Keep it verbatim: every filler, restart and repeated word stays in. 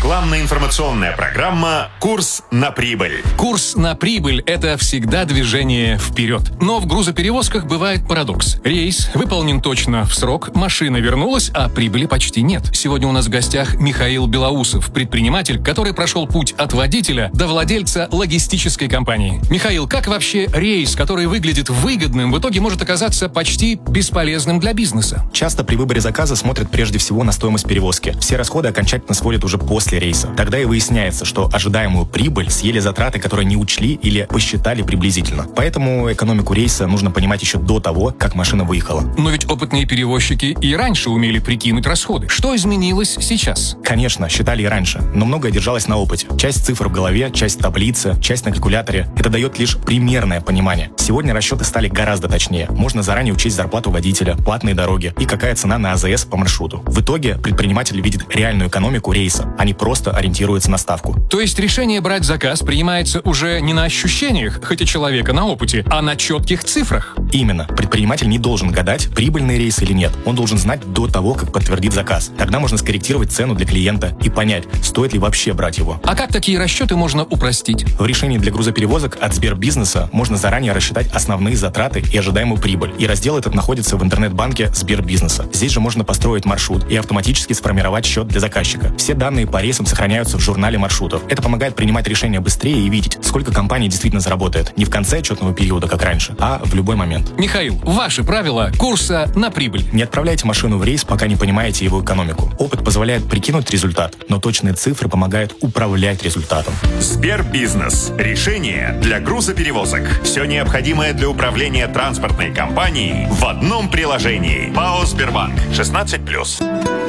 Рекламно-информационная программа «Курс на прибыль». Курс на прибыль – это всегда движение вперед. Но в грузоперевозках бывает парадокс. Рейс выполнен точно в срок, машина вернулась, а прибыли почти нет. Сегодня у нас в гостях Михаил Белоусов, предприниматель, который прошел путь от водителя до владельца логистической компании. Михаил, как вообще рейс, который выглядит выгодным, в итоге может оказаться почти бесполезным для бизнеса? Часто при выборе заказа смотрят прежде всего на стоимость перевозки. Все расходы окончательно сводят уже после рейса. Тогда и выясняется, что ожидаемую прибыль съели затраты, которые не учли или посчитали приблизительно. Поэтому экономику рейса нужно понимать еще до того, как машина выехала. Но ведь опытные перевозчики и раньше умели прикинуть расходы. Что изменилось сейчас? Конечно, считали и раньше, но многое держалось на опыте. Часть цифр в голове, часть в таблице, часть на калькуляторе. Это дает лишь примерное понимание. Сегодня расчеты стали гораздо точнее. Можно заранее учесть зарплату водителя, платные дороги и какая цена на АЗС по маршруту. В итоге предприниматель видит реальную экономику рейса, а не просто ориентируется на ставку. То есть решение брать заказ принимается уже не на ощущениях, хоть и человека на опыте, а на четких цифрах. Именно. Предприниматель не должен гадать, прибыльный рейс или нет. Он должен знать до того, как подтвердит заказ. Тогда можно скорректировать цену для клиента и понять, стоит ли вообще брать его. А как такие расчеты можно упростить? В решении для грузоперевозок от Сбербизнеса можно заранее рассчитать основные затраты и ожидаемую прибыль. И раздел этот находится в интернет-банке Сбербизнеса. Здесь же можно построить маршрут и автоматически сформировать счет для заказчика. Все данные по рейсам сохраняются в журнале маршрутов. Это помогает принимать решения быстрее и видеть, сколько компания действительно заработает. Не в конце отчетного периода, как раньше, а в любой момент. Михаил, ваши правила курса на прибыль. Не отправляйте машину в рейс, пока не понимаете его экономику. Опыт позволяет прикинуть результат, но точные цифры помогают управлять результатом. Сбербизнес. Решение для грузоперевозок. Все необходимое для управления транспортной компанией в одном приложении. ПАО «Сбербанк». шестнадцать плюс.